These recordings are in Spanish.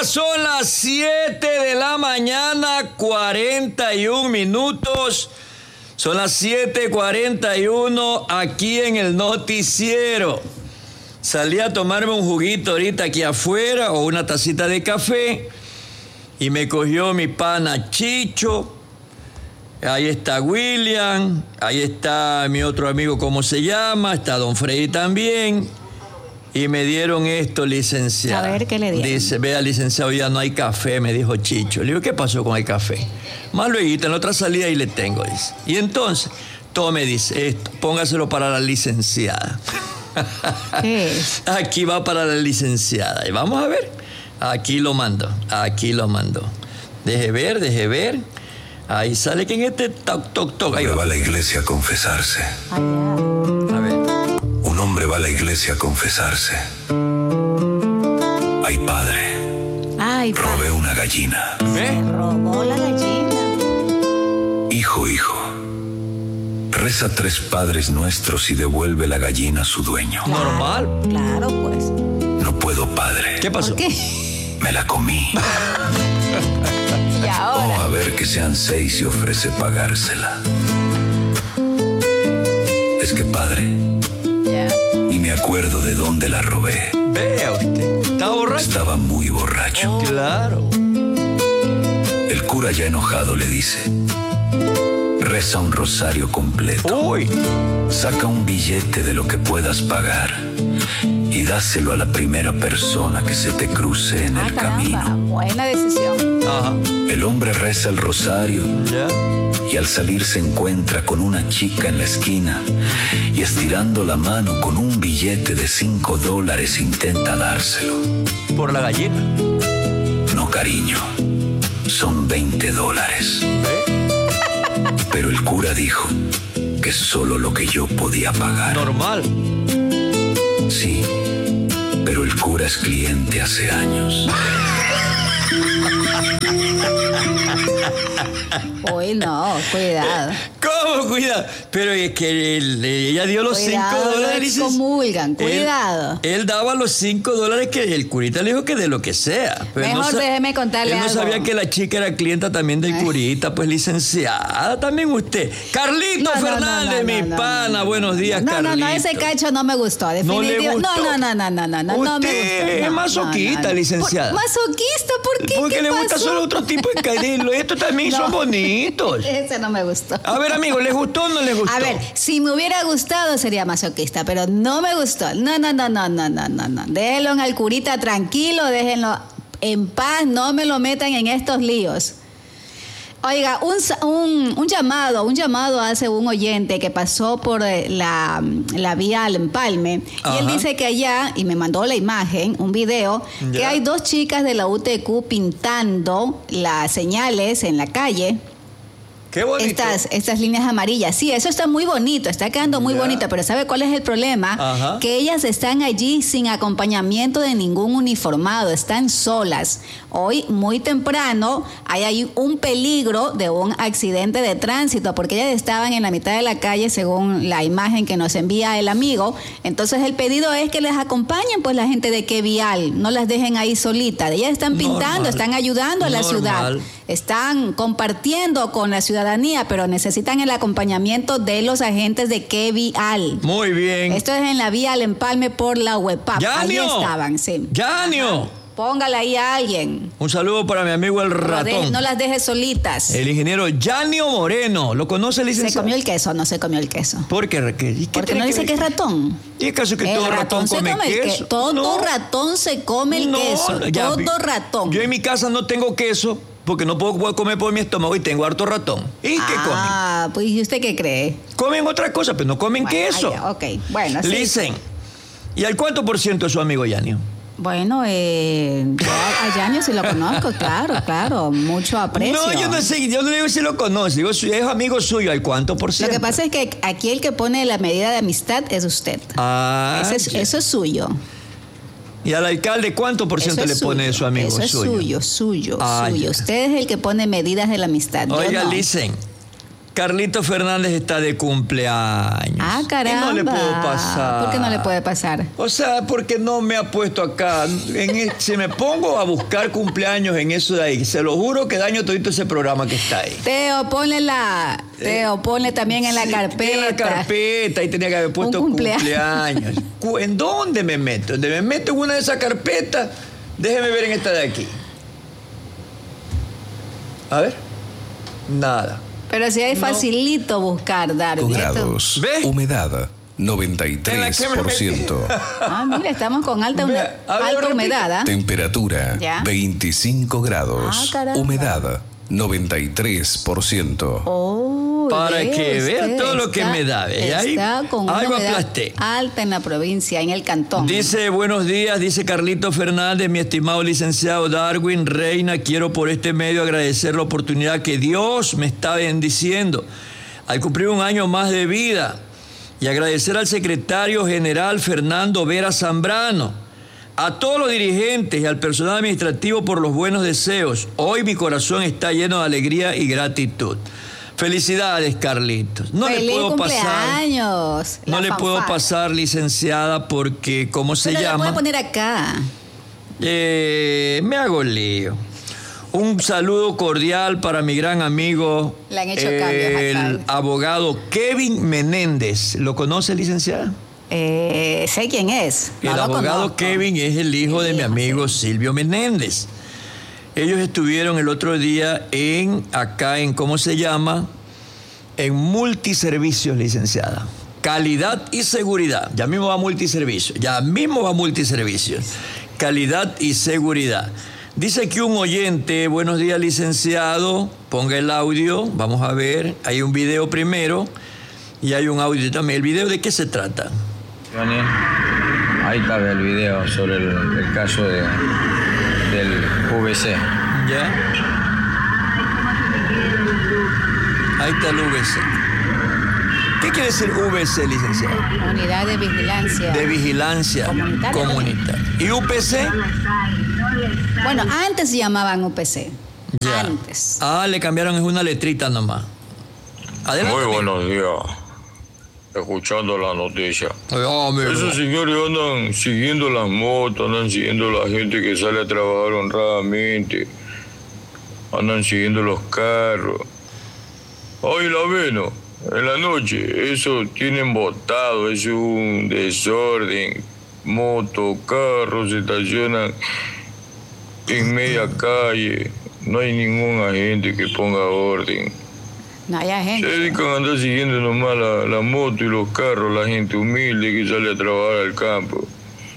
son las 7 de la mañana, 41 minutos. Son las 7:41 aquí en el noticiero. Salí a tomarme un juguito ahorita aquí afuera o una tacita de café y me cogió mi pana Chicho. Ahí está William, ahí está mi otro amigo, ¿cómo se llama? Está Don Freddy también. Y me dieron esto, licenciado. A ver, ¿qué le dieron? Dice, vea, licenciado, ya no hay café, me dijo Chicho. Le digo, ¿qué pasó con el café? Más luego, en la otra salida ahí le tengo, dice. Y entonces, tome, dice, esto, póngaselo para la licenciada. ¿Qué es? Aquí va para la licenciada. Y vamos a ver. Aquí lo mando. Deje ver. Ahí sale que en este toc. Ahí va a la iglesia a confesarse. A ver. Un hombre va a la iglesia a confesarse. Ay, padre. Robé una gallina. Robó la gallina. Hijo. Reza 3 Padres Nuestros y devuelve la gallina a su dueño. Normal. Claro, pues. No puedo, padre. ¿Qué pasó? ¿Por qué? Me la comí. Y ahora. Vamos a ver que sean 6 y ofrece pagársela. Es que, padre, Ya. ni me acuerdo de dónde la robé. Vea usted. ¿Está borracho? Estaba muy borracho. Claro. El cura ya enojado le dice: reza un rosario completo. Uy. Saca un billete de lo que puedas pagar y dáselo a la primera persona que se te cruce en el camino. Buena decisión. Ajá. El hombre reza el rosario Ya. y al salir se encuentra con una chica en la esquina y estirando la mano con un billete de $5 intenta dárselo. Por la gallina. No, cariño, son $20. ¿Ve? Pero el cura dijo que solo lo que yo podía pagar. Normal. Sí, pero el cura es cliente hace años. Uy, no, cuidado. ¿Cómo? Cuidado. Pero es que ella dio los $5. Cuidado, comulgan, cuidado. Él daba los $5 que el curita le dijo que de lo que sea. Pero Mejor déjeme contarle él no algo. sabía que la chica era clienta también del curita, pues licenciada también usted. Carlito Fernández, mi pana. Buenos días, Carlito. No, ese cacho no me gustó, definitivamente. ¿No le gustó? No me Usted gustó. es masoquista, licenciada. ¿Masoquista? ¿Por qué? Porque ¿Qué le gusta pasó? solo otro tipo de caído. Estos también son bonitos. Ese no me gustó. A ver, amigo, ¿les gustó o no les gustó? A ver, si me hubiera gustado sería masoquista, pero no me gustó. No. Déjenlo al curita tranquilo, déjenlo en paz, no me lo metan en estos líos. Oiga, un llamado hace un oyente que pasó por la vía al Empalme. Ajá. Y él dice que allá, y me mandó la imagen, un video, Ya. que hay 2 chicas de la UTQ pintando las señales en la calle. Qué bonito. Estas líneas amarillas. Sí, eso está muy bonito, está quedando muy Ya. bonito, pero ¿sabe cuál es el problema? Ajá. Que ellas están allí sin acompañamiento de ningún uniformado, están solas. Hoy, muy temprano, hay ahí un peligro de un accidente de tránsito, porque ellas estaban en la mitad de la calle, según la imagen que nos envía el amigo. Entonces, el pedido es que les acompañen, pues, la gente de Qué Vial, no las dejen ahí solitas. Ellas están pintando, Normal. están ayudando a la ciudad. Normal. Están compartiendo con la ciudadanía, pero necesitan el acompañamiento de los agentes de Qué Vial. Muy bien. Esto es en la vía al Empalme por la UEPAP. Ahí ¡Yanio! estaban, sí. ¡Yanio! Póngala ahí a alguien. Un saludo para mi amigo el ratón. No las deje solitas. El ingeniero Yanio Moreno. ¿Lo conoce, Se licenciado? comió el queso, no se comió el queso. ¿Por qué? ¿Y qué Porque tiene no dice ver? que es ratón. ¿Y es caso que todo ratón se come el queso? Todo No. ratón se come el queso. ya, Todo ratón. Yo en mi casa no tengo queso porque no puedo comer por mi estómago y tengo harto ratón. ¿Y qué comen? Ah, pues ¿y usted qué cree? Comen otra cosa, pero no comen Bueno, queso. ok, bueno, sí. Listen. ¿Y al cuánto por ciento es su amigo Yanio? Bueno, yo a Yanio sí lo conozco, claro, mucho aprecio. No, yo no digo si lo conoce, digo si es amigo suyo, ¿al cuánto por Lo ciento? que pasa es que aquí el que pone la medida de amistad es usted. Ah, ya. Eso es suyo. ¿Y al alcalde cuánto por ciento Eso le es pone suyo. su amigo Eso es suyo? suyo. Ah, ya. Usted es el que pone medidas de la amistad. yo Oiga, no. listen. Carlito Fernández está de cumpleaños. Ah, caramba. Y no le puedo pasar. ¿Por qué no le puede pasar? O sea, porque no me ha puesto acá. Si me pongo a buscar cumpleaños en eso de ahí, se lo juro que daño todito ese programa que está ahí. Teo, ponle también en la carpeta. En la carpeta, ahí tenía que haber puesto cumpleaños. ¿En dónde me meto? ¿Dónde me meto en una de esas carpetas? Déjeme ver en esta de aquí. A ver. Nada. Pero si es facilito buscar, Darwin. Grados. ¿Ves? Humedad, 93%. Mira, estamos con alta humedad. Temperatura, ¿Ya? 25 grados. Caramba. Humedad, 93%. Para que vea todo lo que me da. Está con una algo humedad aplasté. alta en la provincia, en el cantón. Dice, buenos días, dice Carlito Fernández, mi estimado licenciado Darwin Reina, quiero por este medio agradecer la oportunidad que Dios me está bendiciendo al cumplir un año más de vida y agradecer al secretario general Fernando Vera Zambrano, a todos los dirigentes y al personal administrativo por los buenos deseos. Hoy mi corazón está lleno de alegría y gratitud. Felicidades, Carlitos. No ¡Feliz le puedo cumpleaños! pasar. No le puedo pasar, licenciada, porque ¿cómo se Pero llama? la puede poner acá. Me hago lío. Un saludo cordial para mi gran amigo, Le han hecho cambios el acá. abogado Kevin Menéndez. ¿Lo conoce, licenciada? Sé quién es. No El lo abogado conozco. Kevin es el hijo de mi amigo Silvio Menéndez. Ellos estuvieron el otro día acá en ¿cómo se llama? En multiservicios, licenciada. Calidad y seguridad. Ya mismo va multiservicios. Calidad y seguridad. Dice aquí un oyente, buenos días, licenciado. Ponga el audio, vamos a ver. Hay un video primero y hay un audio también. ¿El video de qué se trata? Johnny, ahí está el video sobre el caso del VC. ¿Ya? Ahí está el VC. ¿Qué quiere decir VC, licenciado? Unidad de Vigilancia. De Vigilancia Comunitaria. ¿Y UPC? Bueno, antes se llamaban UPC. Ya. Antes. Le cambiaron, es una letrita nomás. Adelante. Muy buenos días. Escuchando la noticia. Hombre, Esos señores andan siguiendo las motos, andan siguiendo a la gente que sale a trabajar honradamente, andan siguiendo los carros. Hoy la ven, ¿no? En la noche, eso tienen botado, eso es un desorden. Motos, carros se estacionan en media calle, no hay ningún agente que ponga orden. No hay Se gente. dedican a andar siguiendo nomás la moto y los carros, la gente humilde que sale a trabajar al campo.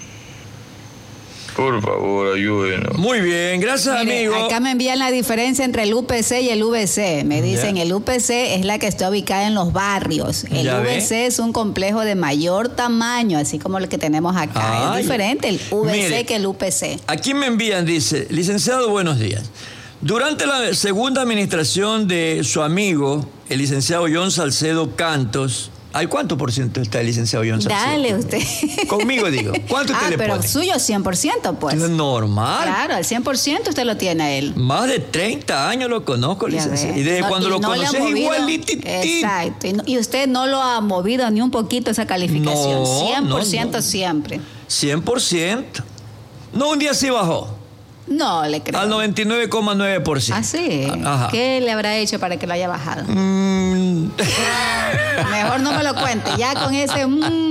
Por favor, ayúdenos. muy bien, gracias, Mire, amigo. acá me envían la diferencia entre el UPC y el VC. Me dicen, el UPC es la que está ubicada en los barrios. El Ya VC ve. es un complejo de mayor tamaño, así como el que tenemos acá. Ay. Es diferente el VC Mire. que el UPC. Aquí me envían, dice, licenciado, buenos días. Durante la segunda administración de su amigo, el licenciado John Salcedo Cantos, ¿al cuánto por ciento está el licenciado John Salcedo? Dale usted. Conmigo digo, ¿cuánto usted le pero pone? suyo 100%, pues. Es normal. Claro, al 100% usted lo tiene a él. Más de 30 años lo conozco, Ya licenciado. ve. Y desde No, cuando y lo no le ha conocí es movido- igualitito. Exacto. Y usted no lo ha movido ni un poquito esa calificación. No, 100% no. siempre. 100%. No, un día sí bajó. No le creo. Al 99,9%. ¿Ah, sí? Ajá. ¿Qué le habrá hecho para que lo haya bajado? Mejor no me lo cuente. Ya con ese...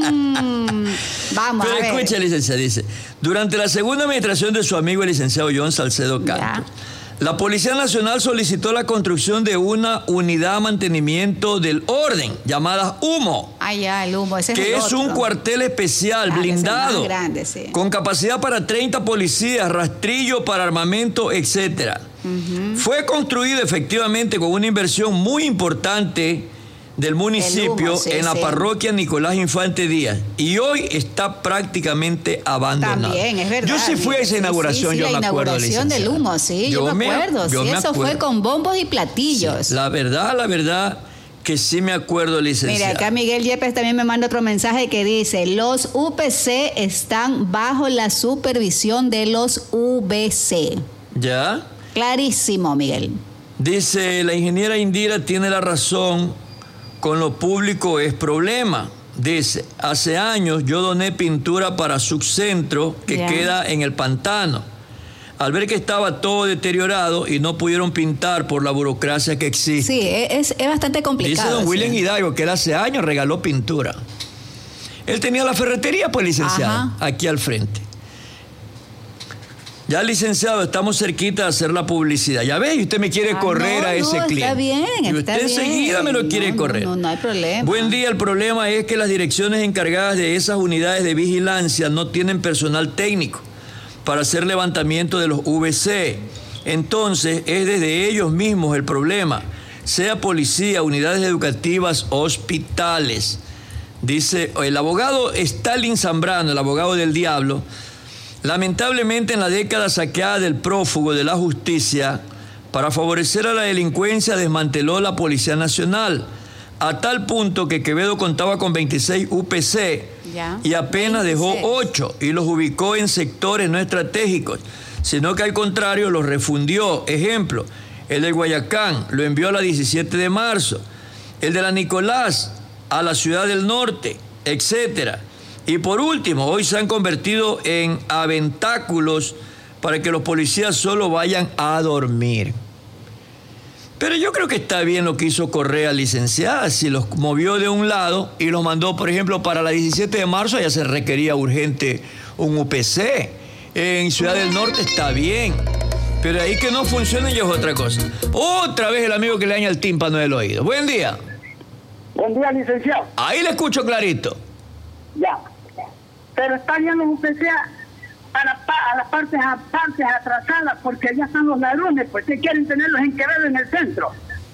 vamos Pero a ver. escucha, licenciada, dice, durante la segunda administración de su amigo el licenciado John Salcedo Ya. Cantos, la Policía Nacional solicitó la construcción de una unidad de mantenimiento del orden, llamada HUMO, Ah, ya, el humo. Ese que el es otro. un cuartel especial Claro, ese es blindado, más grande, sí. con capacidad para 30 policías, rastrillo para armamento, etcétera. Fue construido efectivamente con una inversión muy importante del municipio sí, en la sí. parroquia Nicolás Infante Díaz, y hoy está prácticamente abandonado. También, es verdad. Yo sí fui a esa inauguración, Sí, yo la me acuerdo, inauguración del licenciada. humo, sí, yo me acuerdo. yo Sí, me eso acuerdo. fue con bombos y platillos. La verdad que sí me acuerdo, licenciada. Mira, acá Miguel Yepes también me manda otro mensaje que dice, los UPC están bajo la supervisión de los VC. ¿Ya? Clarísimo, Miguel. Dice, la ingeniera Indira tiene la razón. con lo público es problema. Dice, hace años yo doné pintura para Subcentro que queda en el pantano. Al ver que estaba todo deteriorado y no pudieron pintar por la burocracia que existe. Sí, es bastante complicado. Dice don William Hidalgo que él hace años regaló pintura. Él tenía la ferretería, pues, licenciado, aquí al frente. Ya, licenciado, estamos cerquita de hacer la publicidad. Ya ve, y usted me quiere correr a ese cliente. Está bien, y usted enseguida me lo quiere correr. No hay problema. Buen día, el problema es que las direcciones encargadas de esas unidades de vigilancia no tienen personal técnico para hacer levantamiento de los VC. Entonces, es desde ellos mismos el problema, sea policía, unidades educativas, hospitales. Dice el abogado Stalin Zambrano, el abogado del diablo. Lamentablemente, en la década saqueada del prófugo de la justicia, para favorecer a la delincuencia, desmanteló la Policía Nacional, a tal punto que Quevedo contaba con 26 UPC y apenas dejó 8 y los ubicó en sectores no estratégicos, sino que al contrario los refundió. Ejemplo, el de Guayacán lo envió a la 17 de marzo, el de la Nicolás a la Ciudad del Norte, etcétera. Y por último, hoy se han convertido en aventáculos para que los policías solo vayan a dormir. Pero yo creo que está bien lo que hizo Correa, licenciada, si los movió de un lado y los mandó, por ejemplo, para la 17 de marzo, ya se requería urgente un UPC. En Ciudad del Norte está bien, pero ahí que no funcione ya es otra cosa. Otra vez el amigo que le daña el tímpano del oído. Buen día. Buen día, licenciado. Ahí le escucho clarito. Ya. Pero está bien los UPC a las partes atrasadas, porque allá están los ladrones, pues que quieren tenerlos en Quevedo, en el centro.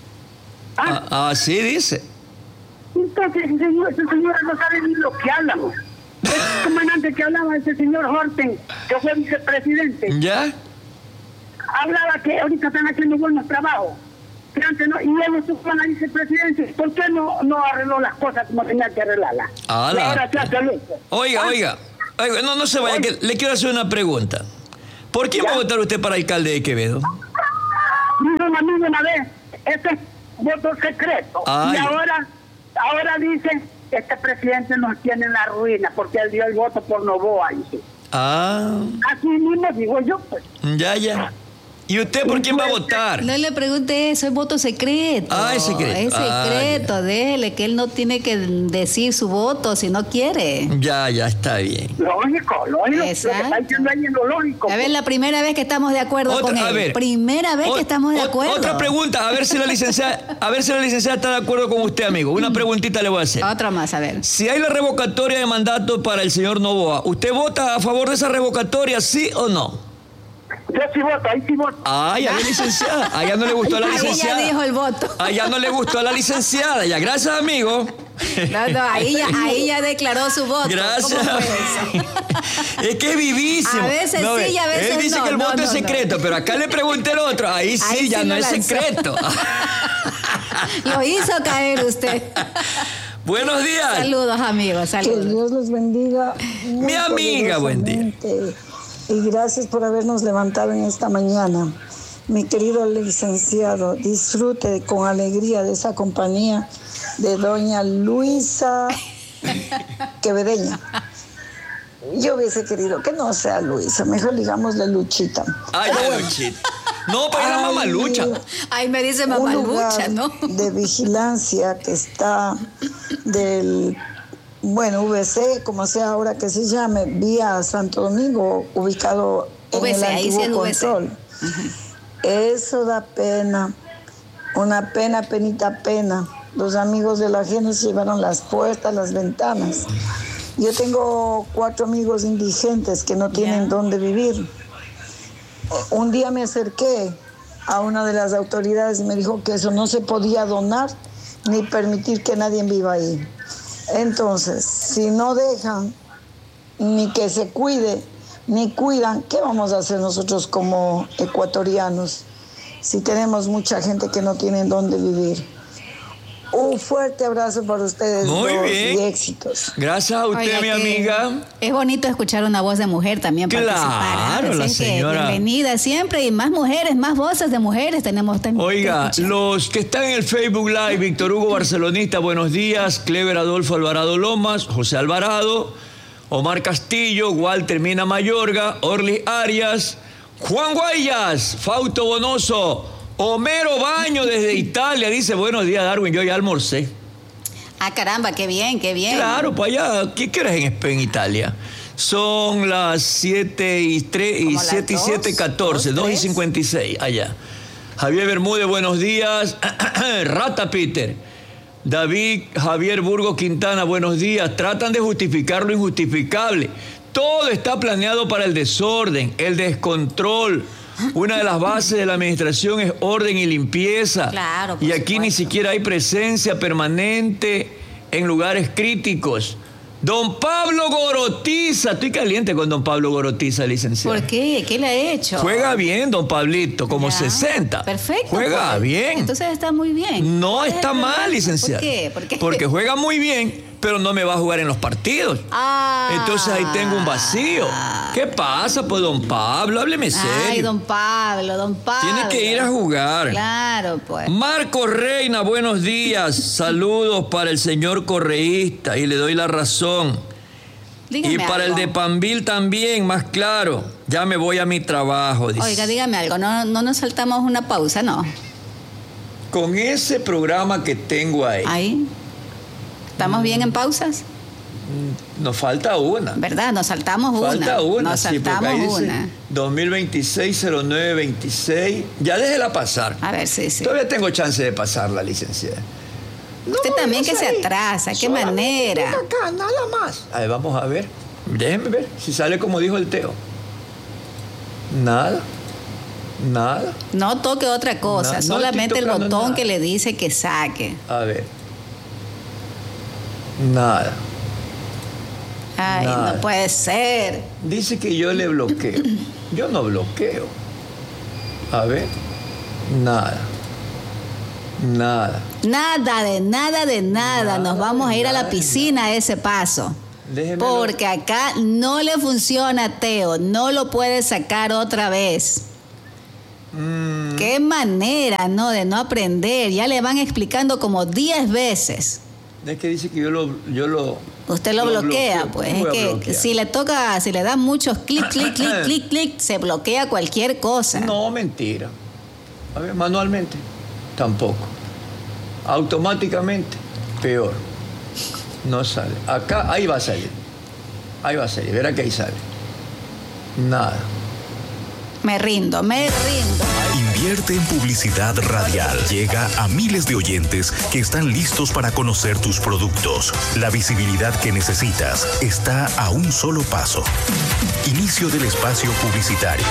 Así dice. Entonces, ese señor no sabe ni lo que hablan. El comandante que hablaba, ese señor Horten, que fue vicepresidente. ¿Ya? Hablaba que ahorita están haciendo buenos trabajos. Que antes no, y luego estuvo en la vicepresidencia. ¿Por qué no arregló las cosas como tenía que arreglarlas? Ahora se hace loco. Oiga, no se vaya, que le quiero hacer una pregunta. ¿Por quién va a votar usted para alcalde de Quevedo? Dijo un amigo una vez, este es voto secreto. Ay. Y ahora dicen que este presidente nos tiene en la ruina porque él dio el voto por Novoa. Dice. Así mismo digo yo, pues. Ya. ¿Y usted por quién va a votar? No le pregunte eso, es voto secreto. Es secreto. Es secreto, déjele que él no tiene que decir su voto si no quiere. Ya, está bien. Lógico. Exacto. Lo que está diciendo ahí es lo lógico. A ver, la primera vez que estamos de acuerdo con él. Primera vez que estamos de acuerdo. Otra pregunta, a ver si la licenciada está de acuerdo con usted, amigo. Una preguntita le voy a hacer. Otra más, a ver. Si hay la revocatoria de mandato para el señor Novoa, ¿usted vota a favor de esa revocatoria, sí o no? Yo sí voto, ahí sí voto. Ya ve, licenciada. Allá no le gustó a la licenciada. Ahí ya dijo el voto. Allá no le gustó a la licenciada. Ya, gracias, amigo. No, ahí ya declaró su voto. Gracias. ¿Cómo fue eso? Es que es vivísimo. A veces sí y a veces no. Él dice que el voto es secreto, pero acá le pregunté el otro. Ahí sí ya no es secreto. Lo hizo caer usted. Buenos días. Saludos, amigos. Saludos. Que Dios los bendiga. Mi amiga, buen día. Y gracias por habernos levantado en esta mañana. Mi querido licenciado, disfrute con alegría de esa compañía de doña Luisa Quevedeña. Yo hubiese querido que no sea Luisa, mejor digámosle Luchita. Luchita. No, para ir a Mamalucha. Ay, me dice Mamalucha, ¿no? De vigilancia que está del... VC, como sea ahora que se llame, vía Santo Domingo, ubicado en el antiguo control. Eso da pena, una pena. Los amigos de la gente se llevaron las puertas, las ventanas. Yo tengo 4 amigos indigentes que no tienen dónde vivir. Un día me acerqué a una de las autoridades y me dijo que eso no se podía donar ni permitir que nadie viva ahí. Entonces, si no dejan ni que se cuide, ni cuidan, ¿qué vamos a hacer nosotros como ecuatorianos si tenemos mucha gente que no tiene dónde vivir? Un fuerte abrazo para ustedes. Muy bien. Y éxitos. Gracias a usted, mi amiga. Es bonito escuchar una voz de mujer también participar. Claro, la señora. Bienvenida siempre, y más mujeres, más voces de mujeres tenemos también. Oiga, los que están en el Facebook Live, Víctor Hugo Barcelonista, buenos días, Clever Adolfo Alvarado Lomas, José Alvarado, Omar Castillo, Walter Mina Mayorga, Orly Arias, Juan Guayas, Fausto Bonoso, Homero Baño desde Italia, dice, buenos días, Darwin, yo ya almorcé. Ah, caramba, qué bien, qué bien. Claro, pues allá, ¿qué hora es en Italia? Son las 7:14, 2:56 allá. Javier Bermúdez, buenos días. Rata Peter. David Javier Burgos Quintana, buenos días. Tratan de justificar lo injustificable. Todo está planeado para el desorden, el descontrol. Una de las bases de la administración es orden y limpieza. Claro, y aquí ni siquiera hay presencia permanente en lugares críticos. Don Pablo Gorotiza. Estoy caliente con don Pablo Gorotiza, licenciado. ¿Por qué? ¿Qué le ha hecho? Juega bien, don Pablito, como ya. 60. Perfecto. Juega bien. Entonces está muy bien. No está mal, licenciado. ¿Por qué? Porque juega muy bien, pero no me va a jugar en los partidos. Entonces ahí tengo un vacío. ¿Qué pasa, pues, don Pablo? Hábleme serio. Ay, don Pablo. Tiene que ir a jugar. Claro, pues. Marco Reina, buenos días. Saludos para el señor correísta y le doy la razón. Dígame y para algo. el de Panvil también, más claro. Ya me voy a mi trabajo. Dice. Oiga, dígame algo. No nos saltamos una pausa, ¿no? Con ese programa que tengo ahí. Ahí. ¿Estamos bien en pausas? Nos falta una. ¿Verdad? Nos saltamos una. Falta una. Nos sí, saltamos porque ahí dice una. 2026-0926. Ya déjela pasar. A ver, sí. Todavía tengo chance de pasarla, licenciada. Usted también que se atrasa. ¿Qué manera? Acá, nada más. A ver, vamos a ver. Déjenme ver si sale como dijo el Teo. Nada. No toque otra cosa. Solamente el botón nada. que le dice que saque. A ver. Nada. Ay, nada. no puede ser. Dice que yo le bloqueo. Yo no bloqueo. A ver. Nada. Nos vamos a ir a la piscina a ese paso. Déjemelo. Porque acá no le funciona, Teo. No lo puede sacar otra vez. Qué manera, ¿no? De no aprender. Ya le van explicando como 10 veces. Es que dice que yo lo Usted lo bloquea, bloqueo. pues. ¿Cómo Es voy a que bloquear? si le da muchos clic, se bloquea cualquier cosa. No, mentira. A ver, manualmente, tampoco. Automáticamente, peor. No sale. Acá, ahí va a salir. Verá que ahí sale. Nada. Me rindo. Invierte en publicidad radial. Llega a miles de oyentes que están listos para conocer tus productos. La visibilidad que necesitas está a un solo paso. Inicio del espacio publicitario.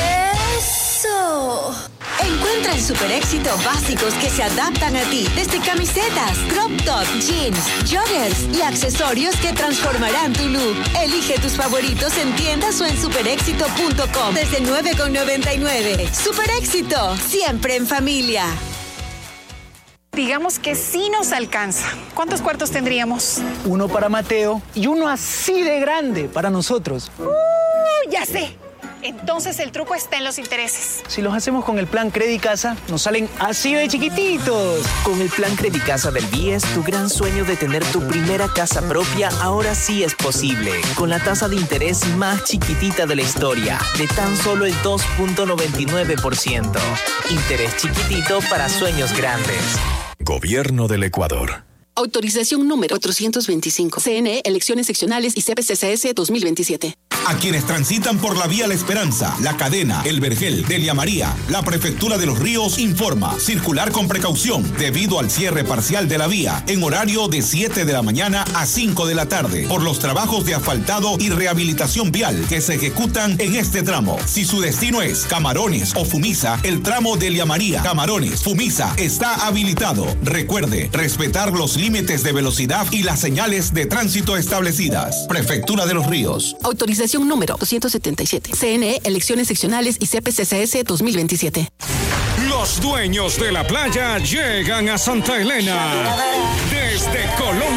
¡Eso! Encuentra en Super Éxito básicos que se adaptan a ti, desde camisetas, crop top, jeans, joggers y accesorios que transformarán tu look. Elige tus favoritos en tiendas o en superéxito.com desde $9,99. Super Éxito, siempre en familia. Digamos que sí nos alcanza. ¿Cuántos cuartos tendríamos? Uno para Mateo y uno así de grande para nosotros. Ya sé. Entonces el truco está en los intereses. Si los hacemos con el plan Credicasa, nos salen así de chiquititos. Con el plan Credicasa del BIES, tu gran sueño de tener tu primera casa propia ahora sí es posible. Con la tasa de interés más chiquitita de la historia, de tan solo el 2.99%. Interés chiquitito para sueños grandes. Gobierno del Ecuador. Autorización número 425. CNE, Elecciones Seccionales y CPCCS 2027. A quienes transitan por la vía La Esperanza, La Cadena, El Vergel, Delia María, la Prefectura de los Ríos informa. Circular con precaución debido al cierre parcial de la vía en horario de 7 de la mañana a 5 de la tarde por los trabajos de asfaltado y rehabilitación vial que se ejecutan en este tramo. Si su destino es Camarones o Fumisa, el tramo Delia María, Camarones, Fumisa está habilitado. Recuerde respetar los límites de velocidad y las señales de tránsito establecidas. Prefectura de los Ríos. Autorización número 277. CNE, Elecciones Seccionales y CPCCS 2027. Los Los dueños de la playa llegan a Santa Elena. Desde Colombia.